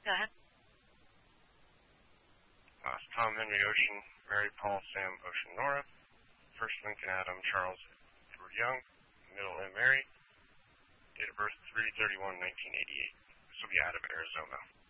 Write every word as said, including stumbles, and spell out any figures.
Go ahead. Uh, Tom Henry Ocean, Mary Paul Sam Ocean Nora, first Lincoln Adam Charles Edward Young, middle name Mary, date of birth three thirty-one nineteen eighty-eight. This will be out of Arizona.